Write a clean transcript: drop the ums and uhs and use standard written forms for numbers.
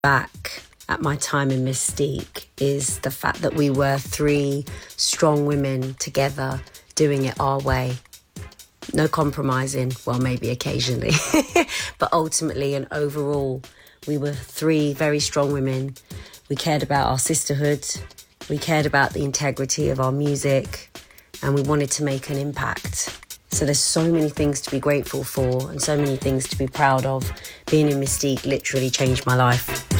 back at my time in Mystique is the fact that we were three strong women together doing it our way. No compromising, well, maybe occasionally, but ultimately and overall, we were three very strong women. We cared about our sisterhood, we cared about the integrity of our music, and we wanted to make an impact. So there's so many things to be grateful for and so many things to be proud of. Being in Mystique literally changed my life.